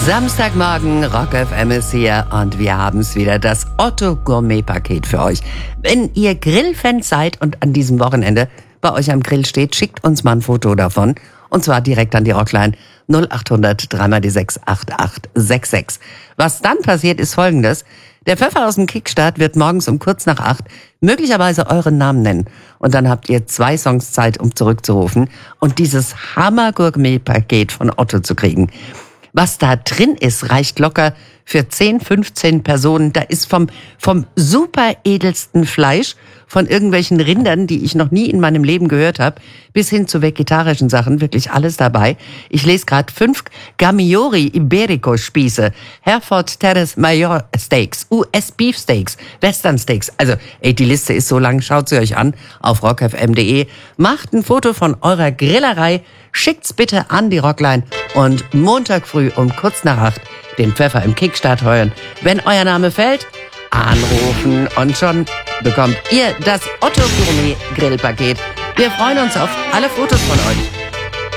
Samstagmorgen, Rock FM ist hier und wir haben es wieder, das Otto Gourmet Paket für euch. Wenn ihr Grillfans seid und an diesem Wochenende bei euch am Grill steht, schickt uns mal ein Foto davon. Und zwar direkt an die Rockline 0800 3x6 8866. Was dann passiert, ist Folgendes. Der Pfeffer aus dem Kickstart wird morgens um kurz nach 8 möglicherweise euren Namen nennen. Und dann habt ihr 2 Songs Zeit, um zurückzurufen und dieses Hammer-Gourmet-Paket von Otto zu kriegen. Was da drin ist, reicht locker für 10, 15 Personen. Da ist vom super edelsten Fleisch, von irgendwelchen Rindern, die ich noch nie in meinem Leben gehört habe, bis hin zu vegetarischen Sachen, wirklich alles dabei. Ich lese gerade 5 Gamiori Iberico Spieße, Hereford Terrace Major Steaks, US Beef Steaks, Western Steaks. Also, die Liste ist so lang, schaut sie euch an auf rockfm.de. Macht ein Foto von eurer Grillerei, schickt's bitte an die Rockline und Montag früh um kurz nach 8 den Pfeffer im Kickstart heuern. Wenn euer Name fällt, anrufen und schon bekommt ihr das Otto Gourmet Grillpaket. Wir freuen uns auf alle Fotos von euch.